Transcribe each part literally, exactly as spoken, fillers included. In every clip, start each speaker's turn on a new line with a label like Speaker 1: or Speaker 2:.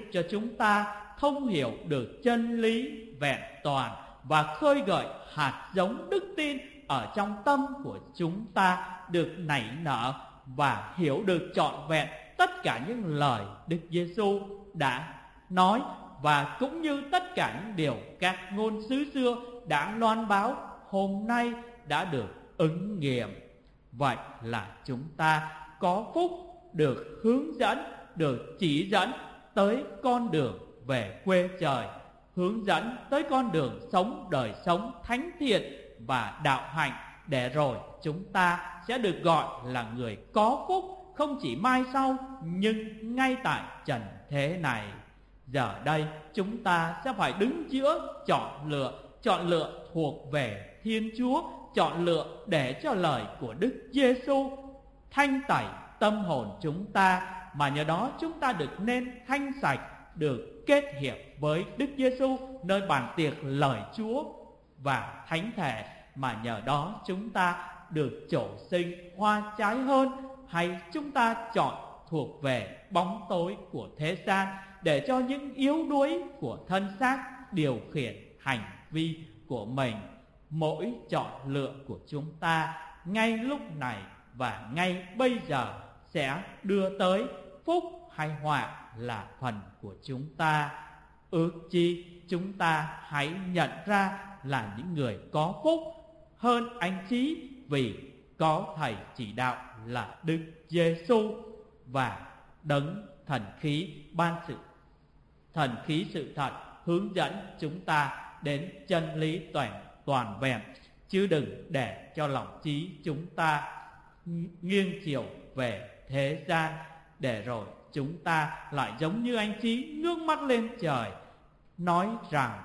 Speaker 1: cho chúng ta thông hiểu được chân lý vẹn toàn và khơi gợi hạt giống đức tin ở trong tâm của chúng ta được nảy nở và hiểu được trọn vẹn tất cả những lời Đức Giêsu đã nói, và cũng như tất cả những điều các ngôn sứ xưa đã loan báo hôm nay đã được ứng nghiệm. Vậy là chúng ta có phúc được hướng dẫn, được chỉ dẫn tới con đường về quê trời, hướng dẫn tới con đường sống đời sống thánh thiện và đạo hạnh, để rồi chúng ta sẽ được gọi là người có phúc không chỉ mai sau nhưng ngay tại trần thế này. Giờ đây chúng ta sẽ phải đứng giữa chọn lựa, chọn lựa thuộc về Thiên Chúa, chọn lựa để cho lời của Đức Giêsu thanh tẩy tâm hồn chúng ta, mà nhờ đó chúng ta được nên thanh sạch, được kết hiệp với Đức Giêsu nơi bàn tiệc lời Chúa và thánh thể, mà nhờ đó chúng ta được trổ sinh hoa trái hơn, hay chúng ta chọn thuộc về bóng tối của thế gian để cho những yếu đuối của thân xác điều khiển hành vi của mình. Mỗi chọn lựa của chúng ta ngay lúc này và ngay bây giờ sẽ đưa tới phúc hay họa là phần của chúng ta. Ước chi chúng ta hãy nhận ra là những người có phúc hơn anh Chí, vì có thầy chỉ đạo là Đức Giêsu, và đấng thần khí ban sự thần khí sự thật hướng dẫn chúng ta đến chân lý toàn toàn vẹn, chứ đừng để cho lòng trí chúng ta nghiêng chiều về thế gian, để rồi chúng ta lại giống như anh Chí ngước mắt lên trời, nói rằng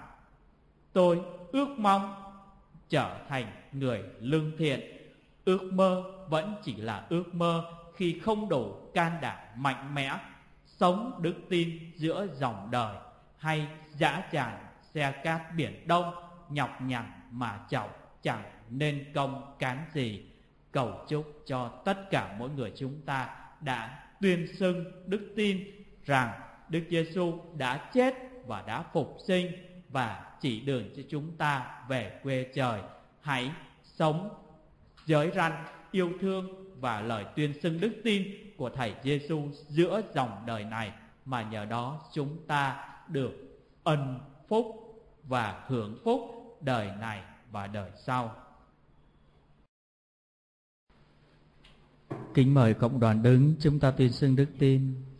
Speaker 1: tôi ước mong trở thành người lương thiện. Ước mơ vẫn chỉ là ước mơ khi không đủ can đảm mạnh mẽ sống đức tin giữa dòng đời, hay dã tràn xe cát biển đông, nhọc nhằn mà chọc chẳng nên công cán gì. Cầu chúc cho tất cả mỗi người chúng ta đã tuyên xưng đức tin rằng Đức Giêsu đã chết và đã phục sinh và chỉ đường cho chúng ta về quê trời. Hãy sống giới răn yêu thương và lời tuyên xưng đức tin của Thầy Giêsu giữa dòng đời này, mà nhờ đó chúng ta được ân phúc và hưởng phúc đời này và đời sau. Kính mời cộng đoàn đứng, chúng ta tuyên xưng đức tin.